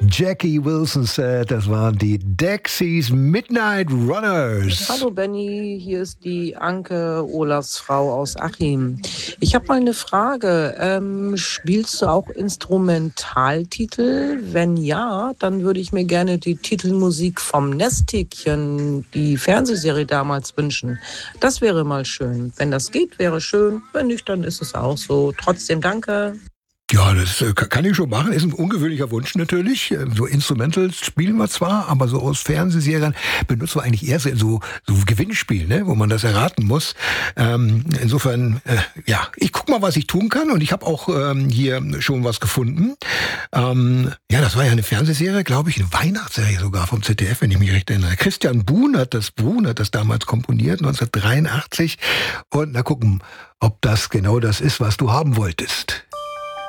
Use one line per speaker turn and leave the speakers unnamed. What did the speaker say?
Jackie Wilson Said, das waren die Dexys Midnight Runners.
Hallo Benny, hier ist die Anke, Olafs Frau aus Achim. Ich habe mal eine Frage. Spielst du auch Instrumentaltitel? Wenn ja, dann würde ich mir gerne die Titelmusik vom Nesthäkchen, die Fernsehserie damals, wünschen. Das wäre mal schön. Wenn das geht, wäre schön. Wenn nicht, dann ist es auch so. Trotzdem danke.
Ja, das kann ich schon machen. Ist ein ungewöhnlicher Wunsch natürlich. So Instrumentals spielen wir zwar, aber so aus Fernsehserien benutzen wir eigentlich eher so Gewinnspiel, ne, wo man das erraten muss. Insofern, ja, ich guck mal, was ich tun kann. Und ich habe auch hier schon was gefunden. Ja, das war ja eine Fernsehserie, glaube ich, eine Weihnachtsserie sogar vom ZDF, wenn ich mich recht erinnere. Christian Bruhn hat das damals komponiert, 1983. Und na gucken, ob das genau das ist, was du haben wolltest.